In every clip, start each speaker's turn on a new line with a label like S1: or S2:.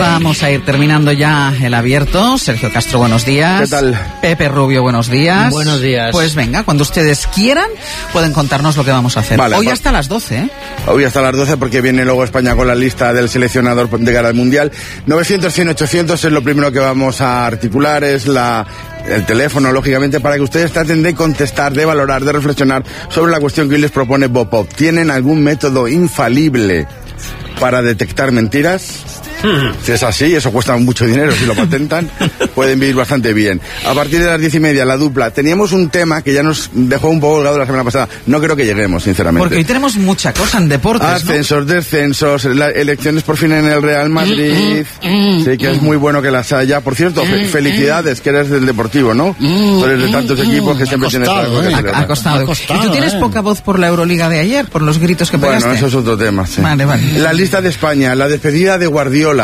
S1: Vamos a ir terminando ya el abierto. Sergio Castro, buenos días.
S2: ¿Qué tal?
S1: Pepe Rubio, buenos días.
S3: Buenos días.
S1: Pues venga, cuando ustedes quieran, pueden contarnos lo que vamos a hacer.
S2: Vale,
S1: hoy hasta las 12, ¿eh?
S2: Hoy hasta las 12 porque viene luego España con la lista del seleccionador de cara al Mundial. 900, 100, 800 es lo primero que vamos a articular, es el teléfono, lógicamente, para que ustedes traten de contestar, de valorar, de reflexionar sobre la cuestión que hoy les propone Bob Pop. ¿Tienen algún método infalible para detectar mentiras? Si es así, eso cuesta mucho dinero, si lo patentan, pueden vivir bastante bien. A partir de las 10:30, la dupla. Teníamos un tema que ya nos dejó un poco colgado la semana pasada. No creo que lleguemos, sinceramente.
S1: Porque hoy tenemos mucha cosa en deportes,
S2: Ascensos, ¿no? Descensos, elecciones por fin en el Real Madrid. Sí, que es muy bueno que las haya. Por cierto, felicidades, que eres del Deportivo, ¿no? Tú eres de tantos equipos que siempre tienes algo que celebrar.
S1: Ha costado. ¿Y tú tienes poca voz por la Euroliga de ayer, por los gritos que pegaste?
S2: Bueno, eso es otro tema, sí.
S1: Vale.
S2: La lista de España, la despedida de Guardiola.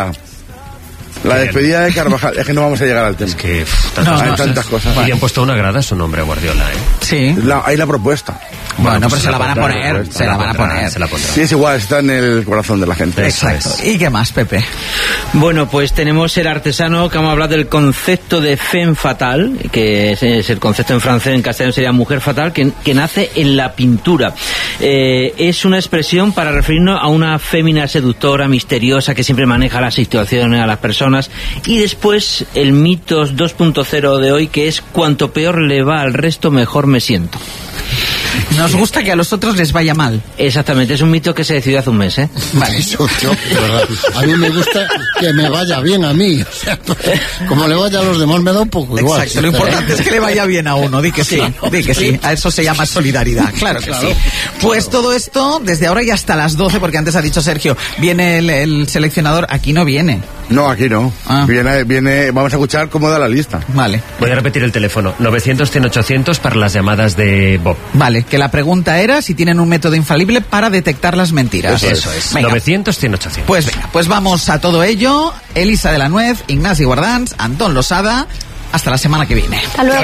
S2: La despedida de Carvajal. Es que no vamos a llegar al tema.
S3: Es que
S2: hay tantas cosas.
S3: Y le han puesto una grada a su nombre a Guardiola, ¿eh?
S1: Sí.
S2: Hay la propuesta.
S1: Bueno, pero se la van a poner. Se la van a poner.
S3: Se la pondrá.
S2: Sí, es igual, está en el corazón de la gente.
S1: Exacto. ¿Y qué más, Pepe?
S4: Bueno, pues tenemos el artesano que vamos a hablar del concepto de femme fatale, que es el concepto en francés, en castellano sería mujer fatal, que nace en la pintura. Es una expresión para referirnos a una fémina seductora, misteriosa, que siempre maneja las situaciones, a las personas. Y después el mitos 2.0 de hoy, que es cuanto peor le va al resto, mejor me siento.
S1: Nos gusta que a los otros les vaya mal.
S4: Exactamente, es un mito que se decidió hace un mes, ¿eh?
S1: Vale.
S5: Eso, a mí me gusta que me vaya bien a mí. O sea, como le vaya a los demás me da un poco igual.
S1: Exacto, lo importante es que le vaya bien a uno, di que sí. A eso se llama solidaridad, claro que sí. Pues todo esto, desde ahora y hasta las 12, porque antes ha dicho Sergio, viene el seleccionador, aquí no viene.
S2: No, aquí no. Viene, vamos a escuchar cómo da la lista.
S1: Vale.
S3: Voy a repetir el teléfono, 900, 100, 800 para las llamadas de Bob.
S1: Vale, que la pregunta era si tienen un método infalible para detectar las mentiras.
S3: Eso es.
S1: Venga.
S3: 900, 100, 800.
S1: Pues venga, pues vamos a todo ello. Elisa de la Nuez, Ignasi Guardans, Antón Losada. Hasta la semana que viene.
S6: Hasta luego.